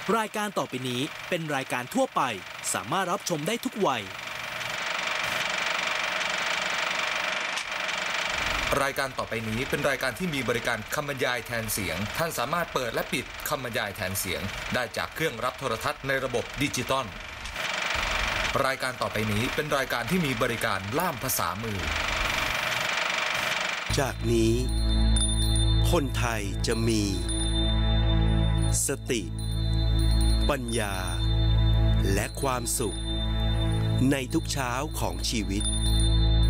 รายการต่อไปนี้เป็นรายการทั่วไปสามารถรับชมได้ทุกวัยรายการต่อไปนี้เป็นรายการที่มีบริการคำบรรยายแทนเสียงท่านสามารถเปิดและปิดคำบรรยายแทนเสียงได้จากเครื่องรับโทรทัศน์ในระบบดิจิตอลรายการต่อไปนี้เป็นรายการที่มีบริการล่ามภาษามือจากนี้คนไทยจะมีสติปัญญาและความสุขในทุกเช้าของชีวิต